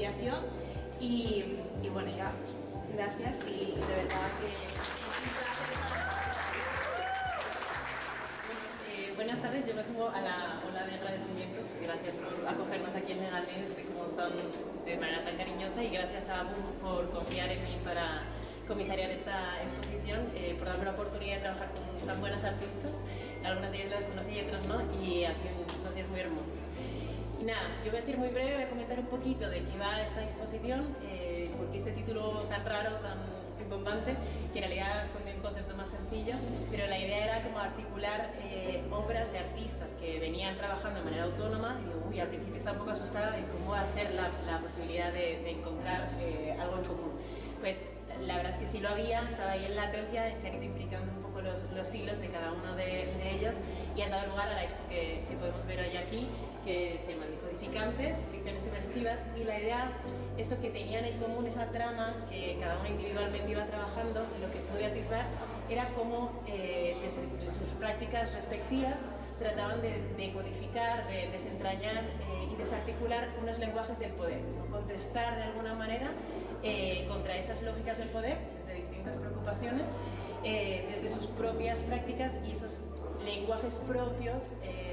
creación y bueno, ya, gracias y de verdad que... Buenas tardes, yo me sumo a la ola de agradecimientos. Gracias por acogernos aquí en Leganés de manera tan cariñosa y gracias a ABU por confiar en mí para comisariar esta exposición, por darme la oportunidad de trabajar con tan buenas artistas. Algunas de ellas las conocí y otras no, y han sido unos días muy hermosos. Y nada, yo voy a ser muy breve, voy a comentar un poquito de qué va esta exposición, porque este título tan raro, tan bombante, que en realidad esconde un concepto más sencillo, pero la idea era como articular obras de artistas que venían trabajando de manera autónoma y al principio estaba un poco asustada de cómo va a ser la posibilidad de encontrar algo en común. Pues la verdad es que sí lo había, estaba ahí en latencia, se han ido implicando un poco los siglos de cada uno de ellos y han dado lugar a la expo que podemos ver hoy aquí, que se llama Decodificantes, ficciones subversivas, y la idea, eso que tenían en común, esa trama que cada uno individualmente iba trabajando, lo que pude atisbar era cómo desde sus prácticas respectivas trataban de decodificar, de desentrañar y desarticular unos lenguajes del poder, ¿no? Contestar de alguna manera contra esas lógicas del poder desde distintas preocupaciones, desde sus propias prácticas y esos lenguajes propios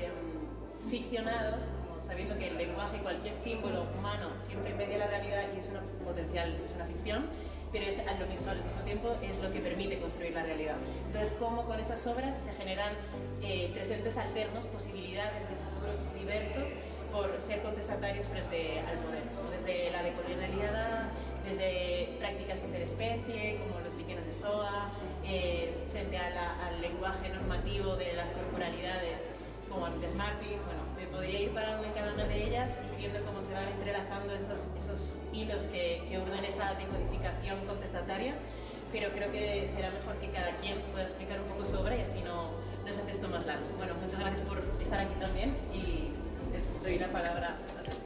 ficcionados, sabiendo que el lenguaje, cualquier símbolo humano, siempre media la realidad y es una potencial, es una ficción, pero es al mismo tiempo es lo que permite construir la realidad. Entonces, cómo con esas obras se generan presentes alternos, posibilidades de futuros diversos por ser contestatarios frente al poder, ¿no? Desde la decolonialidad, desde prácticas interespecie, como los líquenes de Zoa, frente al lenguaje normativo de las corporalidades, como antes Martí. Bueno, me podría ir parando en cada una de ellas y viendo cómo se van entrelazando esos hilos que urden esa decodificación contestataria, pero creo que será mejor que cada quien pueda explicar un poco sobre y así no se hace esto más largo. Bueno, muchas gracias por estar aquí también y les doy la palabra.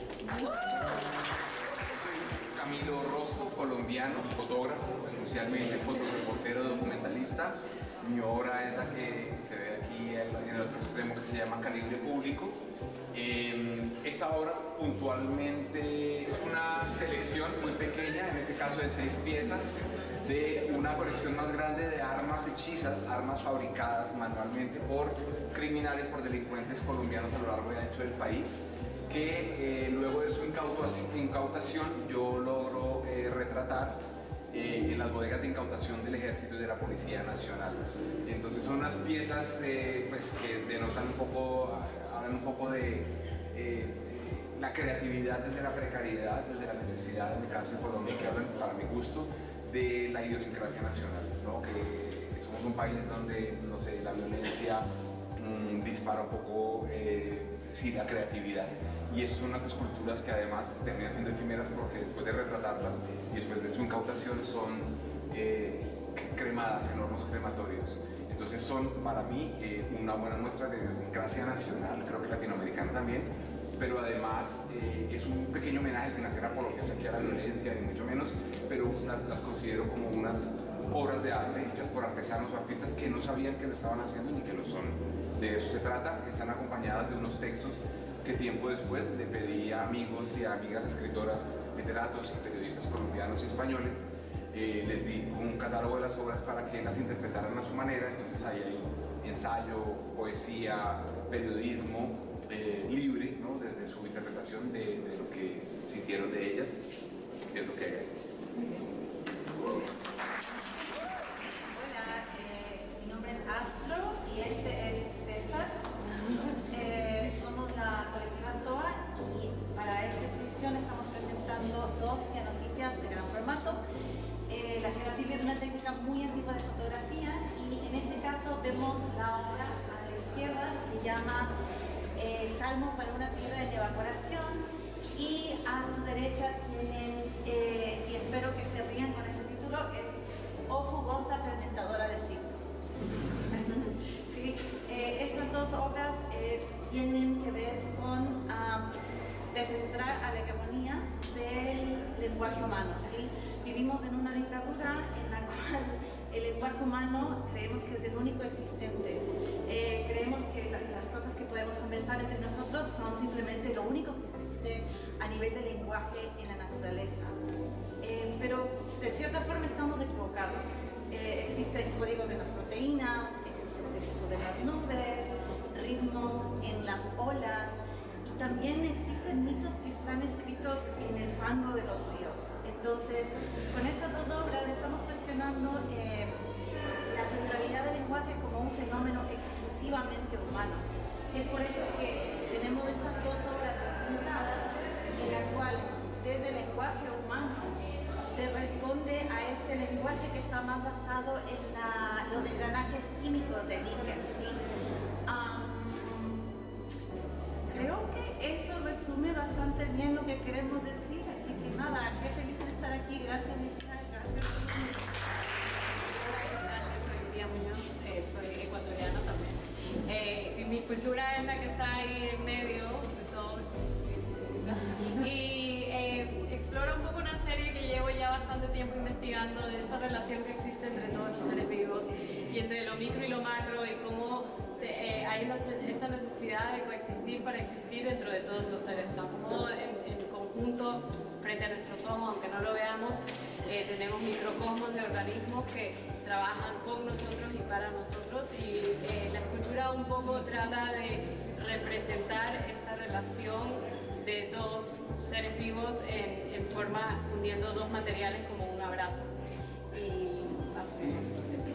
Camilo Orozco, colombiano, fotógrafo, esencialmente fotoreportero, documentalista. Mi obra es la que se ve aquí en el otro extremo, que se llama Calibre Público. Esta obra puntualmente es una selección muy pequeña, en este caso de 6 piezas, de una colección más grande de armas hechizas, armas fabricadas manualmente por criminales, por delincuentes colombianos a lo largo y ancho del país, que luego de su incautación yo logro retratar en las bodegas de incautación del Ejército y de la Policía Nacional. Entonces son unas piezas pues, que denotan un poco, hablan un poco de la creatividad desde la precariedad, desde la necesidad, en mi caso en Colombia, que hablan, para mi gusto, de la idiosincrasia nacional, ¿no? Que somos un país donde, no sé, la violencia dispara un poco sí, la creatividad, y esas son unas esculturas que además terminan siendo efímeras porque después de retratarlas y después de su incautación son cremadas en hornos crematorios. Entonces son para mí una buena muestra de idiosincrasia nacional, creo que latinoamericana también, pero además es un pequeño homenaje sin hacer apologías aquí a la violencia ni mucho menos, pero las considero como unas obras de arte hechas por artesanos o artistas que no sabían que lo estaban haciendo ni que lo son. De eso se trata. Están acompañadas de unos textos que tiempo después le pedí a amigos y a amigas escritoras, literatos y periodistas colombianos y españoles, les di un catálogo de las obras para que las interpretaran a su manera. Entonces hay ensayo, poesía, periodismo libre, ¿no? Desde su interpretación de lo que sintieron de ellas, que es lo que hay ahí. Hola, mi nombre es Astro y este es César. Somos la colectiva Zoa y para esta exhibición estamos presentando 2 cianotipias de gran formato. La cianotipia es una técnica muy antigua de fotografía y en este caso vemos la obra a la izquierda, se llama Salmo para una piedra de evaporación, y a su derecha tienen, y espero que se rían con este título, es O jugosa fermentadora de siglos. ¿Sí? Estas 2 obras tienen que ver con descentrar a la hegemonía del lenguaje humano, ¿sí? Vivimos en una dictadura en la cual el lenguaje humano creemos que es el único existente. Creemos que las cosas que podemos conversar entre nosotros son simplemente lo único que existe a a nivel de lenguaje en la naturaleza. Pero de cierta forma estamos equivocados. Existen códigos en las proteínas, existen textos en las nubes, ritmos en las olas, y también existen mitos que están escritos en el fango de los ríos. Entonces, con estas dos obras estamos cuestionando la centralidad del lenguaje como un fenómeno exclusivamente humano. Es por eso que tenemos estas dos obras documentadas en la cual desde el lenguaje humano se responde a este lenguaje que está más basado en los engranajes químicos de Dickens, ¿sí? Creo que eso resume bastante bien lo que queremos decir, así que nada, qué feliz de estar aquí. Gracias, Isabel, gracias. Hola, ¿qué tal? Soy Pía Muñoz, soy ecuatoriana también. Mi cultura es la que está ahí en medio de todo. Y exploro un poco una serie que llevo ya bastante tiempo investigando de esta relación que existe entre todos los seres vivos y entre lo micro y lo macro, y cómo hay esta necesidad de coexistir para existir dentro de todos los seres. O sea, como en conjunto, frente a nuestros ojos, aunque no lo veamos, tenemos microcosmos de organismos que trabajan con nosotros y para nosotros, y la escultura un poco trata de representar esta relación de dos seres vivos en forma, uniendo dos materiales como un abrazo. Y más o menos eso.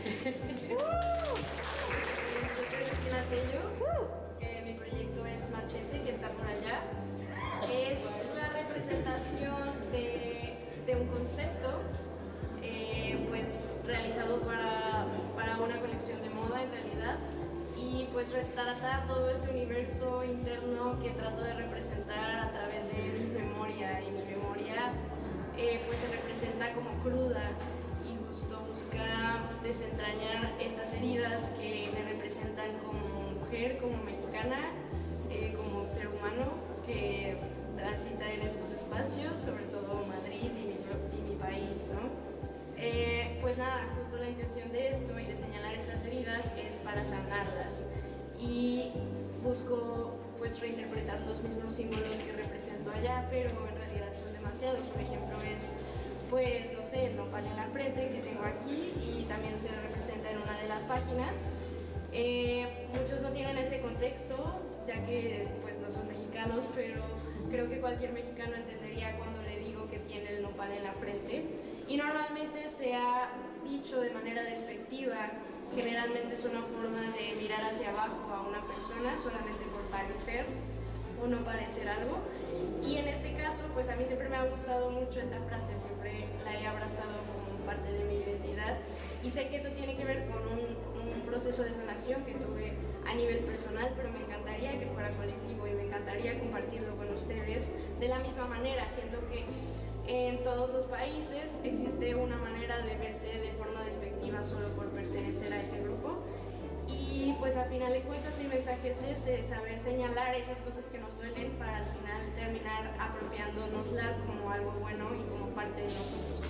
Yo soy Regina Tello. Mi proyecto es Machete, que está por allá. Es la representación de un concepto pues realizado para una colección de moda en realidad, y pues retratar todo este universo interno que trato de representar a través de mi memoria, y mi memoria pues se representa como cruda, y justo busca desentrañar estas heridas que me representan como mujer, como mexicana, como ser humano que transita en estos espacios, sobre todo Madrid y mi país, ¿no? Pues nada, justo la intención de esto y de señalar estas heridas es para sanarlas, y busco pues reinterpretar los mismos símbolos que represento allá, pero en realidad son demasiados. Un ejemplo es, pues no sé, el nopal en la frente que tengo aquí, y también se representa en una de las páginas. Muchos no tienen este contexto, ya que pues no son mexicanos, pero creo que cualquier mexicano entendería cuando le digo que tiene el nopal en la frente. Y normalmente se ha dicho de manera despectiva, generalmente es una forma de mirar hacia abajo a una persona solamente por parecer o no parecer algo. Y en este caso, pues a mí siempre me ha gustado mucho esta frase, siempre la he abrazado como parte de mi identidad, y sé que eso tiene que ver con un proceso de sanación que tuve a nivel personal, pero me encantaría que fuera colectivo y me encantaría compartirlo con ustedes de la misma manera. Siento que en todos los países existe una manera de verse de forma despectiva solo por pertenecer a ese grupo, y pues al final de cuentas mi mensaje es ese, saber señalar esas cosas que nos duelen para al final terminar apropiándonoslas como algo bueno y como parte de nosotros.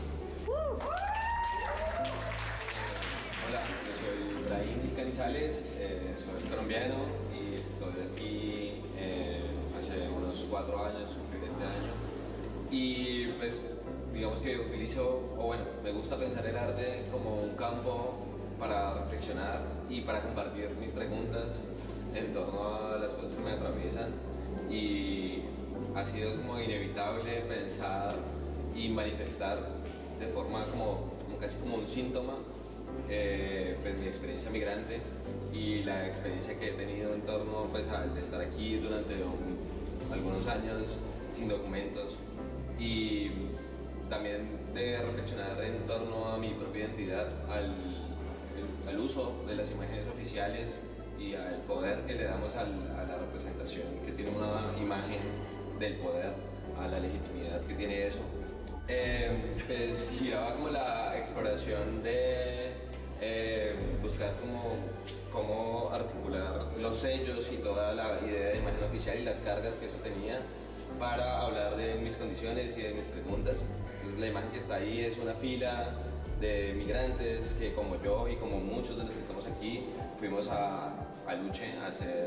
Hola, yo soy Ibrahim Canizales, soy colombiano y estoy aquí hace unos 4 años, cumplir este año. Y pues digamos que utilizo, o bueno, me gusta pensar el arte como un campo para reflexionar y para compartir mis preguntas en torno a las cosas que me atraviesan, y ha sido como inevitable pensar y manifestar de forma como casi como un síntoma pues mi experiencia migrante y la experiencia que he tenido en torno pues al de estar aquí durante algunos años sin documentos, y también de reflexionar en torno a mi propia identidad, al uso de las imágenes oficiales y al poder que le damos a la representación que tiene una imagen del poder, a la legitimidad que tiene eso. Pues giraba como la exploración de buscar cómo articular los sellos y toda la idea de imagen oficial y las cargas que eso tenía para hablar de mis condiciones y de mis preguntas. Entonces la imagen que está ahí es una fila de migrantes que, como yo y como muchos de los que estamos aquí, fuimos a Luche a hacer